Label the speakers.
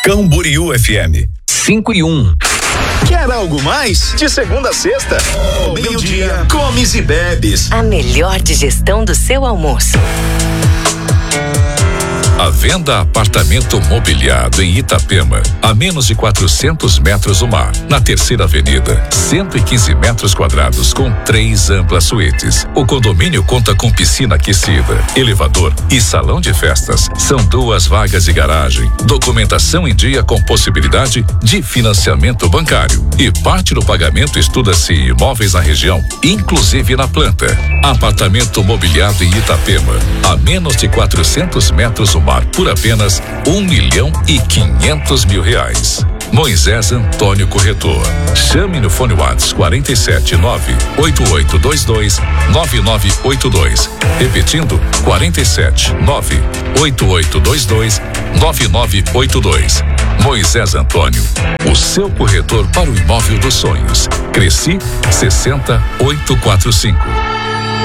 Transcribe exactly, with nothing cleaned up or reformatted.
Speaker 1: Camboriú F M
Speaker 2: cinco e um.
Speaker 3: Quer algo mais? De segunda a sexta, ao meio-dia, comes e bebes.
Speaker 4: A melhor digestão do seu almoço.
Speaker 5: À venda apartamento mobiliado em Itapema, a menos de quatrocentos metros do mar, na Terceira Avenida, cento e quinze metros quadrados com três amplas suítes. O condomínio conta com piscina aquecida, elevador e salão de festas. São duas vagas de garagem, documentação em dia com possibilidade de financiamento bancário e parte do pagamento estuda-se imóveis na região, inclusive na planta. Apartamento mobiliado em Itapema, a menos de quatrocentos metros do mar, por apenas um milhão e quinhentos mil reais. Moisés Antônio Corretor. Chame no fone WhatsApp quarenta e sete nove oito oito dois dois nove nove oito dois. Repetindo, quarenta e sete nove oito oito dois dois nove nove oito dois. Moisés Antônio, o seu corretor para o imóvel dos sonhos. Cresci sessenta oito quatro cinco.